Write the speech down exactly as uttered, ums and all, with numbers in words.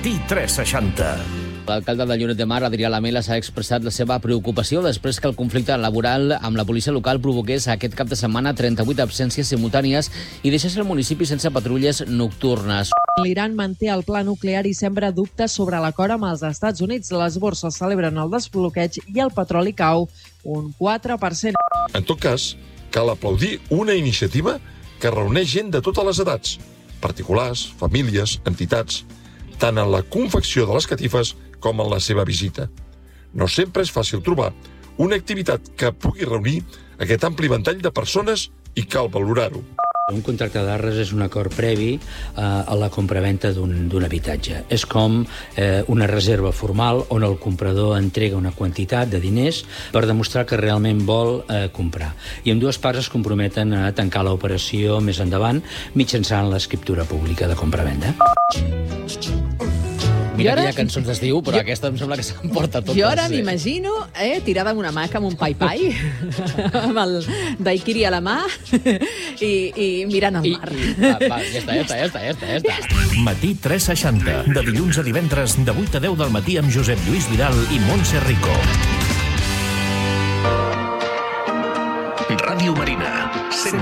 Matí tres seixanta. L'alcalde de Lloret de Mar, Adrià Lamela, s'ha expressat la seva preocupació després que el conflicte laboral amb la policia local provoqués aquest cap de setmana trenta-vuit absències simultànies i deixés el municipi sense patrulles nocturnes. L'Iran manté el pla nuclear i sembra dubtes sobre l'acord amb els Estats Units. Les borses celebren el desbloqueig i el petroli cau un quatre per cent. En tot cas, cal aplaudir una iniciativa que reuneix gent de totes les edats, particulars, famílies, entitats, tant en la confecció de les catifes com en la seva visita. No sempre és fàcil trobar una activitat que pugui reunir aquest ampli ventall de persones i cal valorar-ho. Un contracte d'arres és un acord previ eh, a la compraventa d'un habitatge. És com eh, una reserva formal on el comprador entrega una quantitat de diners per demostrar que realment vol eh, comprar. I amb dues parts es comprometen a tancar l'operació més endavant mitjançant l'escriptura pública de compravenda. Mira que hi ha cançons d'estiu, però jo... aquesta em sembla que s'emporta totes. Jo ara m'imagino, eh, tirada amb una hamaca, amb un pai-pai, amb el daiquiri a la mà i, i mirant el mar. I, i, va, va, ja està, ja està, ja està, ja està, ja està. Matí tres seixanta, de dilluns a divendres, de vuit a deu del matí amb Josep Lluís Vidal i Montse Rico. Ràdio Marina, cent